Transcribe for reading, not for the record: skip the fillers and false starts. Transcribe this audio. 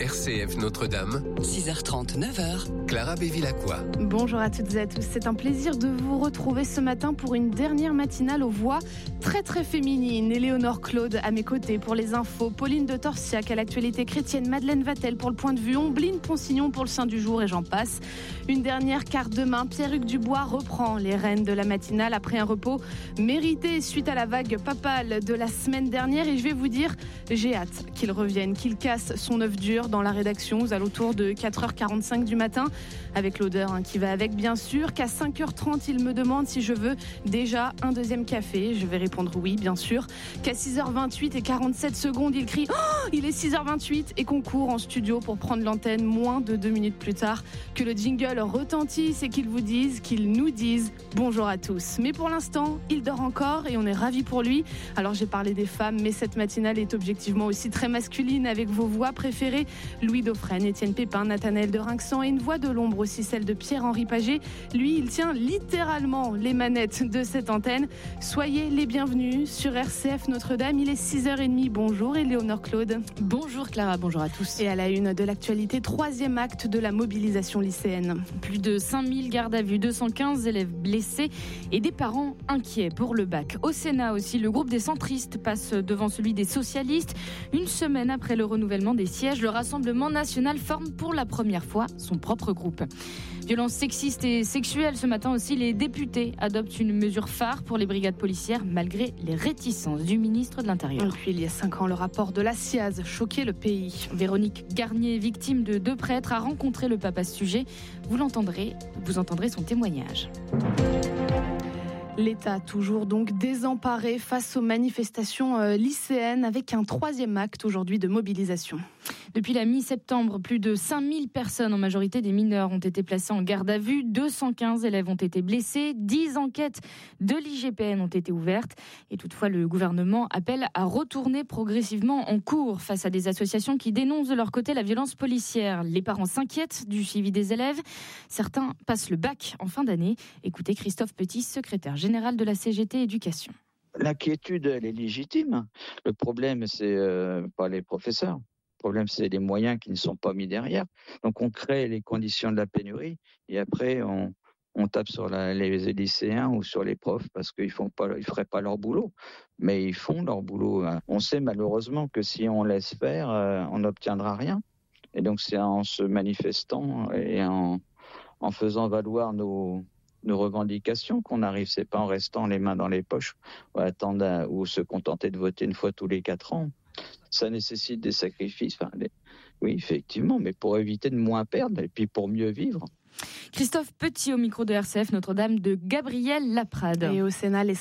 RCF Notre-Dame, 6h30, 9h. Clara Bévilacqua. Bonjour à toutes et à tous, c'est un plaisir de vous retrouver ce matin pour une dernière matinale aux voix très très féminines. Éléonore Claude à mes côtés pour les infos, Pauline de Torsiac à l'actualité chrétienne, Madeleine Vatel pour le point de vue, Ombline Ponsignon pour le Saint du jour et j'en passe. Une dernière car demain, Pierre-Hugues Dubois reprend les rênes de la matinale après un repos mérité suite à la vague papale de la semaine dernière et je vais vous dire, j'ai hâte qu'il revienne, qu'il casse son œuf dur dans la rédaction aux alentours de 4h45 du matin avec l'odeur qui va avec bien sûr, qu'à 5h30 il me demande si je veux déjà un deuxième café, je vais répondre oui bien sûr, qu'à 6h28 et 47 secondes il crie oh, il est 6h28 et qu'on court en studio pour prendre l'antenne moins de 2 minutes plus tard, que le jingle retentisse et qu'ils nous disent bonjour à tous. Mais pour l'instant, il dort encore et on est ravis pour lui. Alors j'ai parlé des femmes, mais cette matinale est objectivement aussi très masculine avec vos voix préférées. Louis Dauphren, Étienne Pépin, Nathanaël de Rinxan et une voix de l'ombre aussi, celle de Pierre-Henri Paget. Lui, il tient littéralement les manettes de cette antenne. Soyez les bienvenus sur RCF Notre-Dame. Il est 6h30. Bonjour Éléonore Claude. Bonjour Clara, bonjour à tous. Et à la une de l'actualité, 3e acte de la mobilisation lycéenne. Plus de 5000 gardes à vue, 215 élèves blessés et des parents inquiets pour le bac. Au Sénat aussi, le groupe des centristes passe devant celui des socialistes. Une semaine après le renouvellement des sièges, le Rassemblement national forme pour la première fois son propre groupe. Violences sexistes et sexuelles, ce matin aussi, les députés adoptent une mesure phare pour les brigades policières malgré les réticences du ministre de l'Intérieur. Et puis il y a 5 ans, le rapport de la SIAZ choquait le pays. Véronique Garnier, victime de 2 prêtres, a rencontré le pape à ce sujet. Vous entendrez son témoignage. L'État toujours donc désemparé face aux manifestations lycéennes avec un 3e acte aujourd'hui de mobilisation. Depuis la mi-septembre, plus de 5000 personnes, en majorité des mineurs, ont été placées en garde à vue. 215 élèves ont été blessés. 10 enquêtes de l'IGPN ont été ouvertes. Et toutefois, le gouvernement appelle à retourner progressivement en cours face à des associations qui dénoncent de leur côté la violence policière. Les parents s'inquiètent du suivi des élèves. Certains passent le bac en fin d'année. Écoutez Christophe Petit, secrétaire général de la CGT Éducation. L'inquiétude, elle est légitime. Le problème, c'est pas les professeurs. Le problème, c'est les moyens qui ne sont pas mis derrière. Donc, on crée les conditions de la pénurie et après, on tape sur les lycéens ou sur les profs parce qu'ils feraient pas leur boulot. Mais ils font leur boulot. On sait malheureusement que si on laisse faire, on n'obtiendra rien. Et donc, c'est en se manifestant et en faisant valoir nos revendications qu'on arrive. C'est pas en restant les mains dans les poches ou attendre ou se contenter de voter une fois tous les 4 ans. Ça nécessite des sacrifices. Oui, effectivement, mais pour éviter de moins perdre et puis pour mieux vivre. Christophe Petit au micro de RCF Notre-Dame de Gabriel Laprade. Et au Sénat, les